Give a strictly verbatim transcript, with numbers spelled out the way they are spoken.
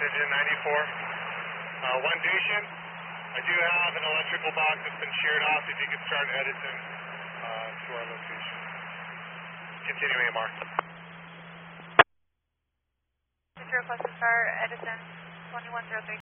Oxygen ninety-four. Uh, one Dushan, I do have an electrical box that's been sheared off. If you could start Edison uh, to our location. Continuing, Mark. Request to start Edison twenty-one oh three.